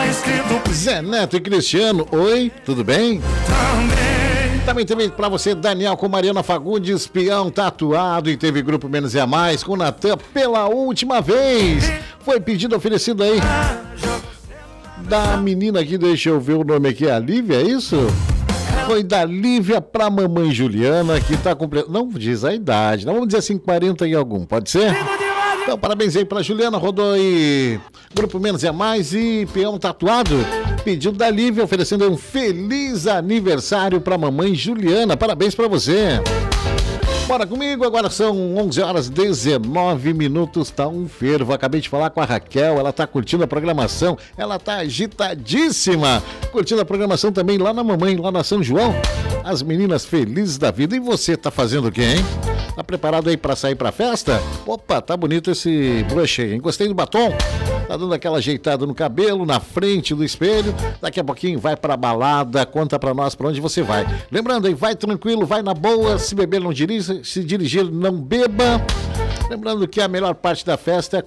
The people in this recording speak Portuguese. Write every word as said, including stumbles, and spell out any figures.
Zé Neto e Cristiano, oi, tudo bem? Também teve pra você Daniel com Mariana Fagundes, peão tatuado, e teve Grupo Menos e a Mais com Natan pela última vez. Foi pedido oferecido aí da menina aqui, deixa eu ver o nome aqui, a Lívia, é isso? Foi da Lívia pra mamãe Juliana, que tá completando, não diz a idade, não vamos dizer assim, quarenta e algum, pode ser? Então, parabéns aí pra Juliana, rodou aí Grupo Menos é Mais e peão tatuado. Pedido da Lívia, oferecendo um feliz aniversário pra mamãe Juliana. Parabéns pra você. Bora comigo, agora são onze horas e dezenove minutos, tá um fervo. Acabei de falar com a Raquel, ela tá curtindo a programação, ela tá agitadíssima. Curtindo a programação também lá na mamãe, lá na São João. As meninas felizes da vida. E você tá fazendo o quê, hein? Tá preparado aí pra sair pra festa? Opa, tá bonito esse brush aí, hein? Gostei do batom. Tá dando aquela ajeitada no cabelo, na frente do espelho. Daqui a pouquinho vai pra balada. Conta pra nós pra onde você vai. Lembrando aí, vai tranquilo, vai na boa. Se beber, não dirija. Se dirigir, não beba. Lembrando que a melhor parte da festa é